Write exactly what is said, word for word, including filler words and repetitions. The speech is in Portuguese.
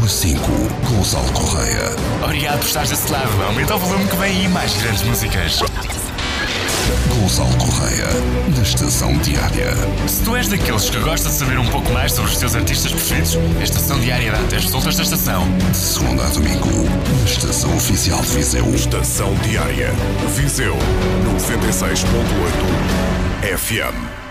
Número cinco, Gonçalo Correia. Obrigado por estares desse lado. Aumenta o volume que vem aí mais grandes músicas. Gonçalo Correia, na Estação Diária. Se tu és daqueles que gosta de saber um pouco mais sobre os teus artistas preferidos, a Estação Diária dá-te as resultas da estação. De segunda a domingo, na Estação Oficial de Viseu. Estação Diária. Viseu noventa e seis ponto oito F M.